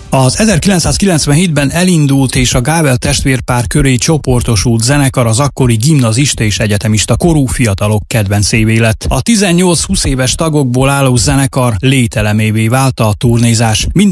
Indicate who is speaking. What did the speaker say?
Speaker 1: Az 1997-ben elindult és a Gábel testvérpár köré csoportosult zenekar az akkori gimnazista és egyetemista korú fiatalok kedvencévé lett. A 18-20 éves tagokból álló zenekar lételemévé vált a turnézás.